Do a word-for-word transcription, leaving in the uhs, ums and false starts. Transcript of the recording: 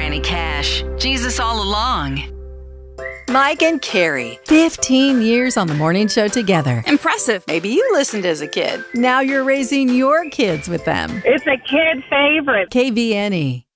Granny Cash. Jesus all along. Mike and Carrie, fifteen years on the morning show together. Impressive. Maybe you listened as a kid. Now you're raising your kids with them. It's a kid favorite. K V N E.